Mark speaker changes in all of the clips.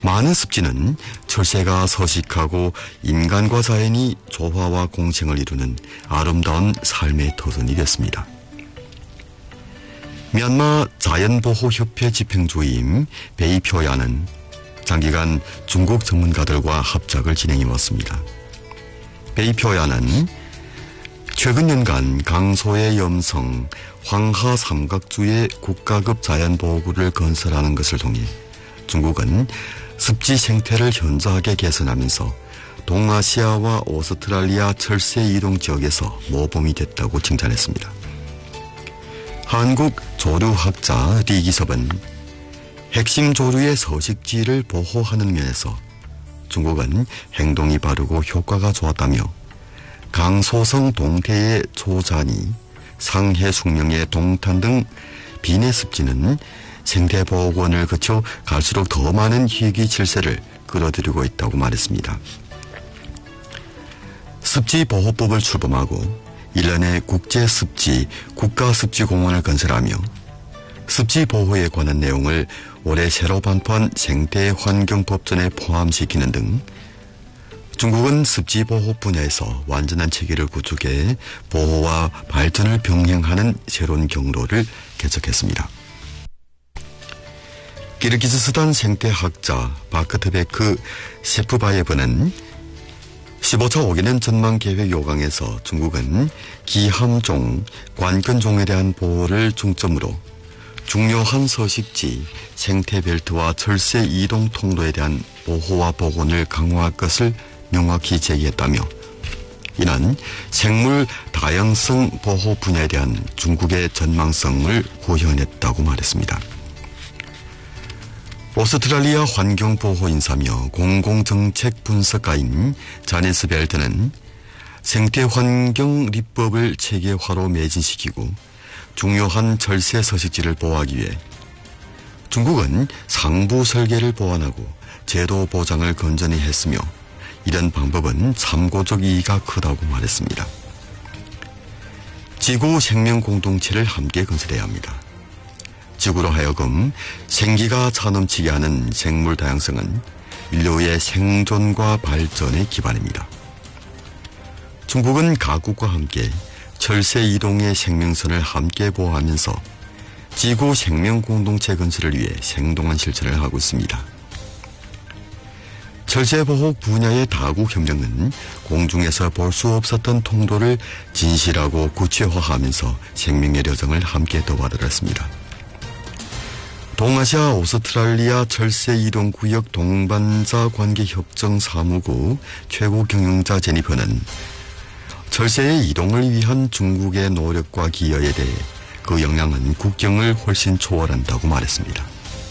Speaker 1: 많은 습지는 철새가 서식하고 인간과 자연이 조화와 공생을 이루는 아름다운 삶의 터전이 됐습니다. 미얀마 자연보호협회 집행주임 베이표야는 장기간 중국 전문가들과 합작을 진행해왔습니다. 베이표야는 최근 연간 강소의 염성, 황하 삼각주의 국가급 자연보호구를 건설하는 것을 통해 중국은 습지 생태를 현저하게 개선하면서 동아시아와 오스트랄리아 철새 이동 지역에서 모범이 됐다고 칭찬했습니다. 한국 조류학자 리기섭은 핵심 조류의 서식지를 보호하는 면에서 중국은 행동이 바르고 효과가 좋았다며 강소성 동태의 초자니, 상해 숙명의 동탄 등 비내 습지는 생태보호원을 거쳐 갈수록 더 많은 희귀 질새를 끌어들이고 있다고 말했습니다. 습지보호법을 출범하고 1년에 국제습지, 국가습지공원을 건설하며 습지보호에 관한 내용을 올해 새로 반포한 생태환경법전에 포함시키는 등 중국은 습지보호 분야에서 완전한 체계를 구축해 보호와 발전을 병행하는 새로운 경로를 개척했습니다. 키르기즈스탄 생태학자 바크트베크 세프바예브는 15차 5개년 전망계획 요강에서 중국은 기함종, 관건종에 대한 보호를 중점으로 중요한 서식지, 생태벨트와 철새 이동 통로에 대한 보호와 복원을 강화할 것을 명확히 제기했다며 이는 생물 다양성 보호 분야에 대한 중국의 전망성을 구현했다고 말했습니다. 오스트랄리아 환경보호인사며 공공정책 분석가인 자네스 벨트는 생태환경리법을 체계화로 매진시키고 중요한 철새 서식지를 보호하기 위해 중국은 상부 설계를 보완하고 제도 보장을 건전히 했으며 이런 방법은 참고적 이의가 크다고 말했습니다. 지구 생명 공동체를 함께 건설해야 합니다. 지구로 하여금 생기가 차넘치게 하는 생물 다양성은 인류의 생존과 발전의 기반입니다. 중국은 각국과 함께 철새 이동의 생명선을 함께 보호하면서 지구 생명 공동체 건설을 위해 생동한 실천을 하고 있습니다. 철새 보호 분야의 다국 협력은 공중에서 볼 수 없었던 통도를 진실하고 구체화하면서 생명의 여정을 함께 도와드렸습니다. 동아시아 오스트랄리아 철새 이동 구역 동반자 관계 협정 사무국 최고 경영자 제니퍼는 철새의 이동을 위한 중국의 노력과 기여에 대해 그 영향은 국경을 훨씬 초월한다고 말했습니다.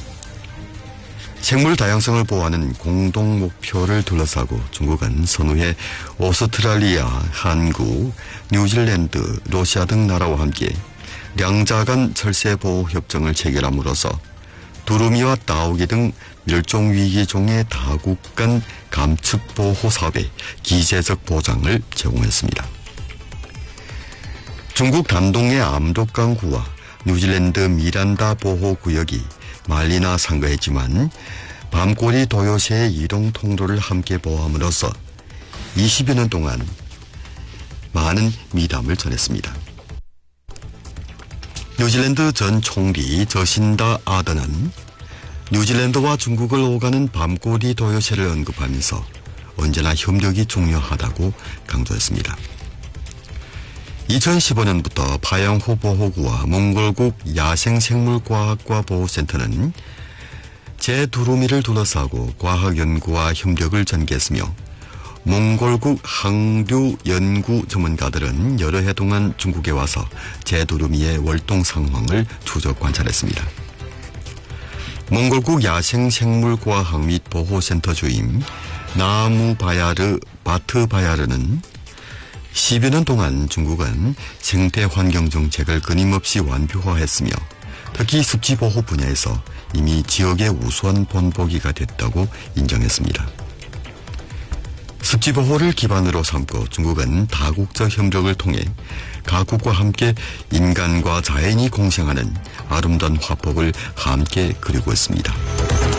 Speaker 1: 생물 다양성을 보호하는 공동 목표를 둘러싸고 중국은 선후에 오스트랄리아, 한국, 뉴질랜드, 러시아 등 나라와 함께两자 간 철새 보호 협정을 체결함으로써 두루미와 따오기 등 멸종위기종의 다국 간 감축 보호 사업의 기재적 보장을 제공했습니다. 중국 단동의 암독강구와 뉴질랜드 미란다 보호구역이 말리나 상거했지만 밤꼬리 도요새의 이동 통로를 함께 보호함으로써 20여 년 동안 많은 미담을 전했습니다. 뉴질랜드 전 총리 저신다 아더는 뉴질랜드와 중국을 오가는 밤꼬리 도요새를 언급하면서 언제나 협력이 중요하다고 강조했습니다. 2015년부터 파양호 보호구와 몽골국 야생생물과학과 보호센터는 제두루미를 둘러싸고 과학연구와 협력을 전개했으며 몽골국 항류 연구 전문가들은 여러 해 동안 중국에 와서 제두루미의 월동 상황을 추적 관찰했습니다. 몽골국 야생생물과학 및 보호센터 주임 나무바야르 바트바야르는 10여 년 동안 중국은 생태환경 정책을 끊임없이 완비화했으며 특히 습지보호 분야에서 이미 지역의 우수한 본보기가 됐다고 인정했습니다. 습지보호를 기반으로 삼고 중국은 다국적 협력을 통해 각국과 함께 인간과 자연이 공생하는 아름다운 화법을 함께 그리고 있습니다.